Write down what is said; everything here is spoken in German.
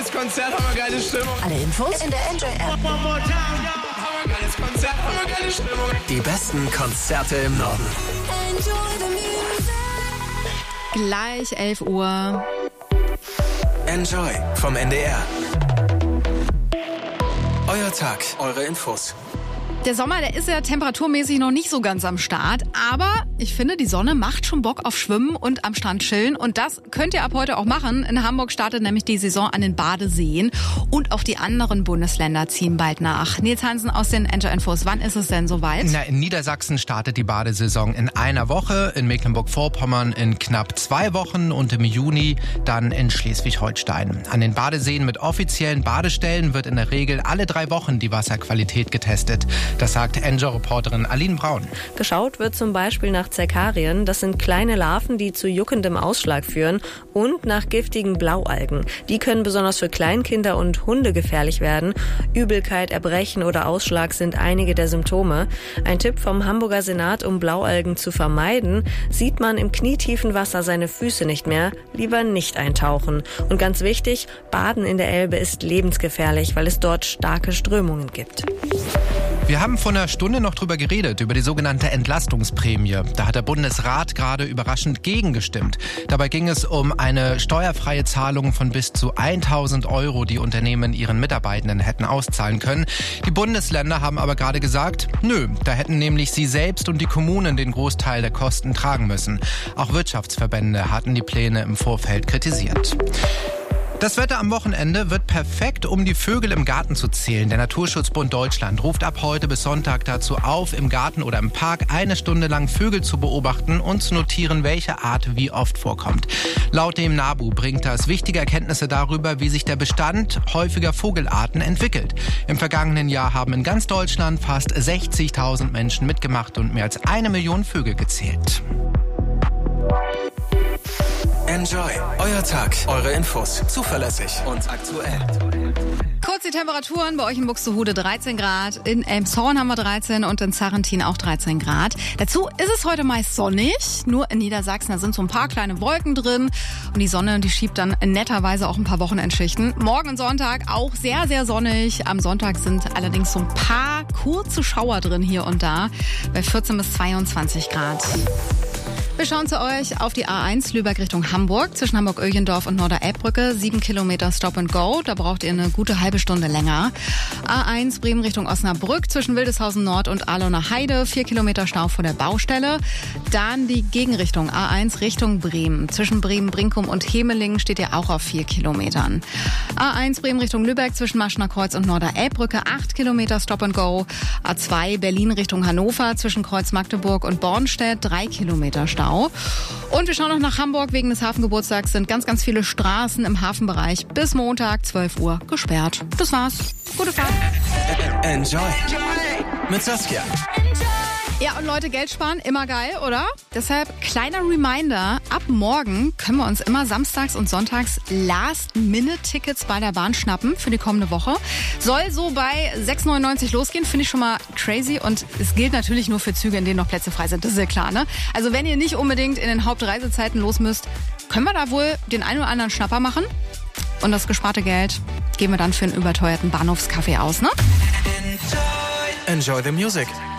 Hammergeiles Konzert, hammergeile Stimmung. Alle Infos in der Enjoy-App. Hammergeiles Konzert, hammergeile Stimmung. Die besten Konzerte im Norden. Enjoy the music. Gleich 11 Uhr. Enjoy vom NDR. Euer Tag, eure Infos. Der Sommer, der ist ja temperaturmäßig noch nicht so ganz am Start, aber ich finde, die Sonne macht schon Bock auf Schwimmen und am Strand chillen und das könnt ihr ab heute auch machen. In Hamburg startet nämlich die Saison an den Badeseen und auch die anderen Bundesländer ziehen bald nach. Nils Hansen aus den Enjoy Infos, wann ist es denn soweit? In Niedersachsen startet die Badesaison in einer Woche, in Mecklenburg-Vorpommern in knapp 2 Wochen und im Juni dann in Schleswig-Holstein. An den Badeseen mit offiziellen Badestellen wird in der Regel alle 3 Wochen die Wasserqualität getestet. Das sagt Enjoy-Reporterin Aline Braun. Geschaut wird zum Beispiel nach Zerkarien. Das sind kleine Larven, die zu juckendem Ausschlag führen. Und nach giftigen Blaualgen. Die können besonders für Kleinkinder und Hunde gefährlich werden. Übelkeit, Erbrechen oder Ausschlag sind einige der Symptome. Ein Tipp vom Hamburger Senat, um Blaualgen zu vermeiden: Sieht man im knietiefen Wasser seine Füße nicht mehr, lieber nicht eintauchen. Und ganz wichtig, Baden in der Elbe ist lebensgefährlich, weil es dort starke Strömungen gibt. Wir haben vor einer Stunde noch drüber geredet, über die sogenannte Entlastungsprämie. Da hat der Bundesrat gerade überraschend gegengestimmt. Dabei ging es um eine steuerfreie Zahlung von bis zu 1.000 €, die Unternehmen ihren Mitarbeitenden hätten auszahlen können. Die Bundesländer haben aber gerade gesagt, nö, da hätten nämlich sie selbst und die Kommunen den Großteil der Kosten tragen müssen. Auch Wirtschaftsverbände hatten die Pläne im Vorfeld kritisiert. Das Wetter am Wochenende wird perfekt, um die Vögel im Garten zu zählen. Der Naturschutzbund Deutschland ruft ab heute bis Sonntag dazu auf, im Garten oder im Park 1 Stunde lang Vögel zu beobachten und zu notieren, welche Art wie oft vorkommt. Laut dem NABU bringt das wichtige Erkenntnisse darüber, wie sich der Bestand häufiger Vogelarten entwickelt. Im vergangenen Jahr haben in ganz Deutschland fast 60.000 Menschen mitgemacht und mehr als 1 Million Vögel gezählt. Enjoy, euer Tag, eure Infos. Zuverlässig und aktuell. Kurz die Temperaturen, bei euch in Buxtehude 13 Grad, in Elmshorn haben wir 13 und in Zarrentin auch 13 Grad. Dazu ist es heute meist sonnig, nur in Niedersachsen, da sind so ein paar kleine Wolken drin und die Sonne, die schiebt dann netterweise auch ein paar Wochenendschichten. Morgen und Sonntag auch sehr, sehr sonnig. Am Sonntag sind allerdings so ein paar kurze Schauer drin hier und da, bei 14 bis 22 Grad. Wir schauen zu euch auf die A1 Lübeck Richtung Hamburg, zwischen Hamburg-Öhlendorf und Norder-Elbbrücke. 7 Kilometer Stop and Go, da braucht ihr eine gute halbe Stunde länger. A1 Bremen Richtung Osnabrück, zwischen Wildeshausen Nord und Ahlener Heide. 4 Kilometer Stau vor der Baustelle. Dann die Gegenrichtung A1 Richtung Bremen. Zwischen Bremen-Brinkum und Hemelingen steht ihr auch auf 4 Kilometern. A1 Bremen Richtung Lübeck, zwischen Maschner Kreuz und Norder-Elbbrücke. 8 Kilometer Stop and Go. A2 Berlin Richtung Hannover, zwischen Kreuz Magdeburg und Bornstedt. 3 Kilometer Stau. Und wir schauen noch nach Hamburg. Wegen des Hafengeburtstags sind ganz, ganz viele Straßen im Hafenbereich bis Montag 12 Uhr gesperrt. Das war's. Gute Fahrt. Enjoy mit Saskia. Ja, und Leute, Geld sparen, immer geil, oder? Deshalb kleiner Reminder, ab morgen können wir uns immer samstags und sonntags Last-Minute-Tickets bei der Bahn schnappen für die kommende Woche. Soll so bei 6,99 losgehen, finde ich schon mal crazy. Und es gilt natürlich nur für Züge, in denen noch Plätze frei sind, das ist ja klar, ne? Also wenn ihr nicht unbedingt in den Hauptreisezeiten los müsst, können wir da wohl den einen oder anderen Schnapper machen. Und das gesparte Geld geben wir dann für einen überteuerten Bahnhofskaffee aus, ne? Enjoy the music.